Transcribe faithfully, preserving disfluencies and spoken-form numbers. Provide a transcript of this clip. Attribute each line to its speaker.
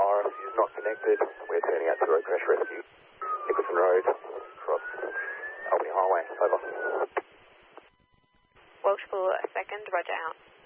Speaker 1: Iris is not connected. We're turning out to road crash rescue. Nicholson Road, across Albany Highway. Over.
Speaker 2: Welshpool second, roger out.